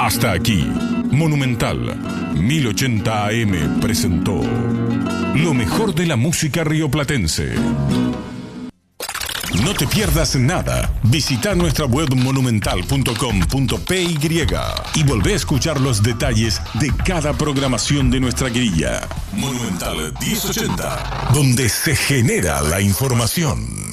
Hasta aquí, Monumental 1080 AM presentó lo mejor de la música rioplatense. No te pierdas nada. Visita nuestra web monumental.com.py y volvé a escuchar los detalles de cada programación de nuestra grilla. Monumental 1080, donde se genera la información.